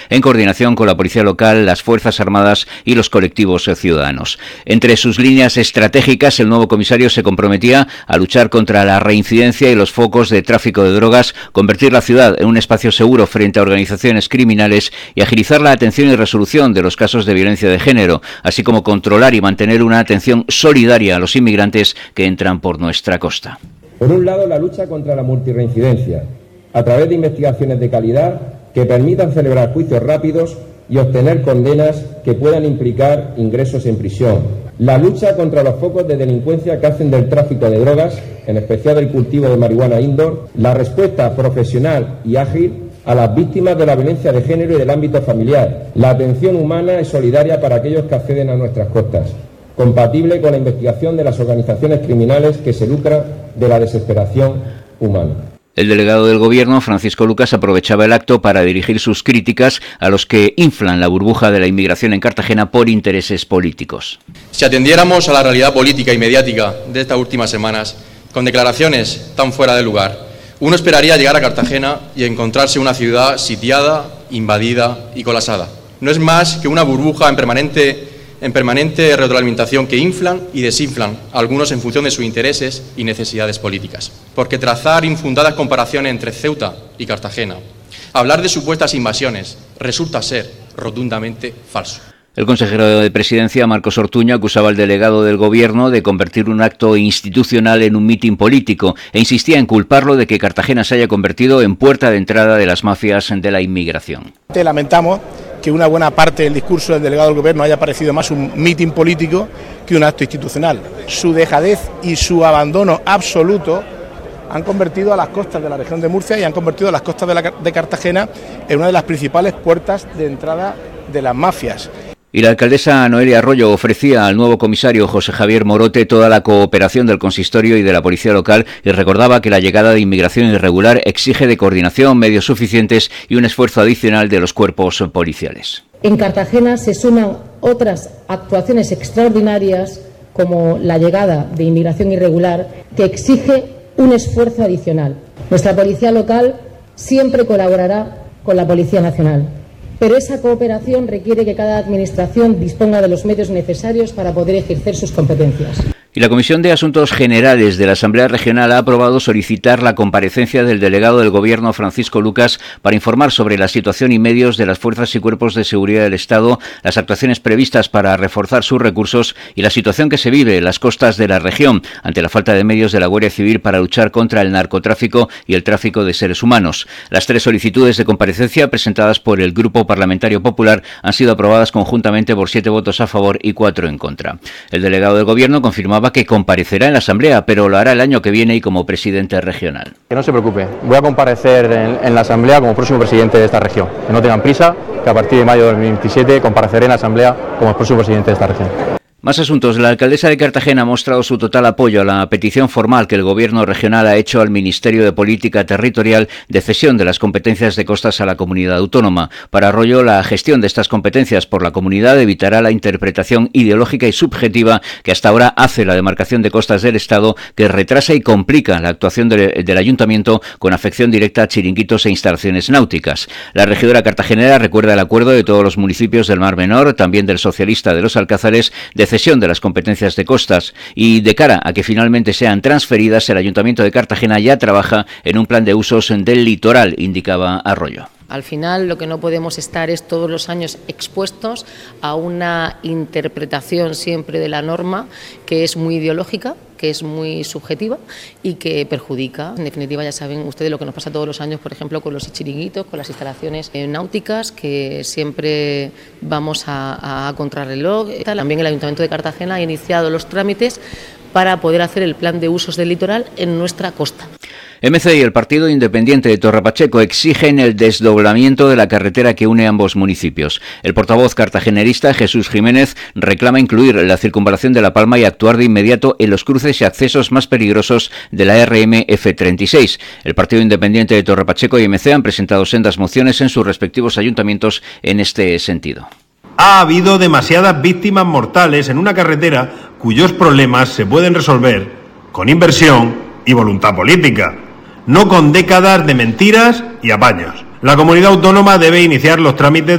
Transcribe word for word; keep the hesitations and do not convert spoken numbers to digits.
en coordinación con la Policía Local, las Fuerzas Armadas y los colectivos ciudadanos. Entre sus líneas estratégicas, el nuevo comisario se comprometía a luchar contra la reincidencia y los focos de tráfico de drogas, convertir la ciudad en un espacio seguro frente a organizaciones criminales y agilizar la atención y resolución de los casos de violencia de género, así como controlar y mantener una atención solidaria a los inmigrantes que entran por nuestra costa. Por un lado, la lucha contra la multirreincidencia, a través de investigaciones de calidad que permitan celebrar juicios rápidos y obtener condenas que puedan implicar ingresos en prisión. La lucha contra los focos de delincuencia que hacen del tráfico de drogas, en especial el cultivo de marihuana indoor, la respuesta profesional y ágil a las víctimas de la violencia de género y del ámbito familiar, la atención humana y solidaria para aquellos que acceden a nuestras costas, compatible con la investigación de las organizaciones criminales que se lucran de la desesperación humana. El delegado del Gobierno, Francisco Lucas, aprovechaba el acto para dirigir sus críticas a los que inflan la burbuja de la inmigración en Cartagena por intereses políticos. Si atendiéramos a la realidad política y mediática de estas últimas semanas, con declaraciones tan fuera de lugar, uno esperaría llegar a Cartagena y encontrarse una ciudad sitiada, invadida y colapsada. No es más que una burbuja en permanente, en permanente retroalimentación que inflan y desinflan, algunos en función de sus intereses y necesidades políticas. Porque trazar infundadas comparaciones entre Ceuta y Cartagena, hablar de supuestas invasiones, resulta ser rotundamente falso. El consejero de Presidencia, Marcos Ortuño, acusaba al delegado del Gobierno de convertir un acto institucional en un mitin político e insistía en culparlo de que Cartagena se haya convertido en puerta de entrada de las mafias de la inmigración. Lamentamos que una buena parte del discurso del delegado del Gobierno haya parecido más un mitin político que un acto institucional. Su dejadez y su abandono absoluto han convertido a las costas de la región de Murcia y han convertido a las costas de, la, de Cartagena en una de las principales puertas de entrada de las mafias. Y la alcaldesa Noelia Arroyo ofrecía al nuevo comisario José Javier Morote toda la cooperación del consistorio y de la policía local y recordaba que la llegada de inmigración irregular exige de coordinación, medios suficientes y un esfuerzo adicional de los cuerpos policiales. En Cartagena se suman otras actuaciones extraordinarias como la llegada de inmigración irregular que exige un esfuerzo adicional. Nuestra policía local siempre colaborará con la Policía Nacional. Pero esa cooperación requiere que cada administración disponga de los medios necesarios para poder ejercer sus competencias. Y la Comisión de Asuntos Generales de la Asamblea Regional ha aprobado solicitar la comparecencia del delegado del Gobierno, Francisco Lucas, para informar sobre la situación y medios de las fuerzas y cuerpos de seguridad del Estado, las actuaciones previstas para reforzar sus recursos y la situación que se vive en las costas de la región ante la falta de medios de la Guardia Civil para luchar contra el narcotráfico y el tráfico de seres humanos. Las tres solicitudes de comparecencia presentadas por el Grupo Parlamentario Popular han sido aprobadas conjuntamente por siete votos a favor y cuatro en contra. El delegado del Gobierno confirmaba que comparecerá en la Asamblea, pero lo hará el año que viene y como presidente regional. Que no se preocupe, voy a comparecer en, en la Asamblea como próximo presidente de esta región. Que no tengan prisa, que a partir de mayo de dos mil veintisiete compareceré en la Asamblea como próximo presidente de esta región. Más asuntos. La alcaldesa de Cartagena ha mostrado su total apoyo a la petición formal que el Gobierno regional ha hecho al Ministerio de Política Territorial de cesión de las competencias de costas a la comunidad autónoma. Para Arroyo, la gestión de estas competencias por la comunidad evitará la interpretación ideológica y subjetiva que hasta ahora hace la demarcación de costas del Estado, que retrasa y complica la actuación de, del Ayuntamiento con afección directa a chiringuitos e instalaciones náuticas. La regidora cartagenera recuerda el acuerdo de todos los municipios del Mar Menor, también del socialista de Los Alcázares, de cesión de las competencias de costas, y de cara a que finalmente sean transferidas, el Ayuntamiento de Cartagena ya trabaja en un plan de usos del litoral, indicaba Arroyo. Al final lo que no podemos estar es todos los años expuestos a una interpretación siempre de la norma que es muy ideológica, que es muy subjetiva y que perjudica. En definitiva, ya saben ustedes lo que nos pasa todos los años, por ejemplo, con los chiringuitos, con las instalaciones náuticas, que siempre vamos a, a contrarreloj. También el Ayuntamiento de Cartagena ha iniciado los trámites para poder hacer el plan de usos del litoral en nuestra costa. M C y el Partido Independiente de Torre Pacheco exigen el desdoblamiento de la carretera que une ambos municipios. El portavoz cartagenerista Jesús Jiménez reclama incluir la circunvalación de La Palma y actuar de inmediato en los cruces y accesos más peligrosos de la R M F treinta y seis. El Partido Independiente de Torre Pacheco y M C han presentado sendas mociones en sus respectivos ayuntamientos en este sentido. Ha habido demasiadas víctimas mortales en una carretera cuyos problemas se pueden resolver con inversión y voluntad política, no con décadas de mentiras y apaños. La comunidad autónoma debe iniciar los trámites